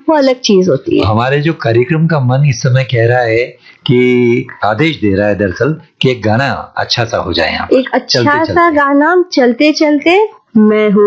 वो अलग चीज होती है। हमारे जो कार्यक्रम का मन इस समय कह रहा है कि आदेश दे रहा है दरअसल कि एक गाना अच्छा सा हो जाए यहाँ पर, एक अच्छा चलते सा गाना चलते चलते मैं हूँ